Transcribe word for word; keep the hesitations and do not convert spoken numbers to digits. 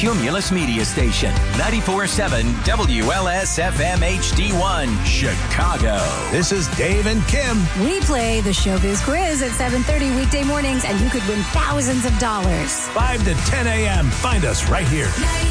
Cumulus Media Station. ninety-four point seven W L S F M H D one, Chicago. This is Dave and Kim. We play the Showbiz Quiz at seven thirty weekday mornings, and you could win thousands of dollars. five to ten a.m. Find us right here.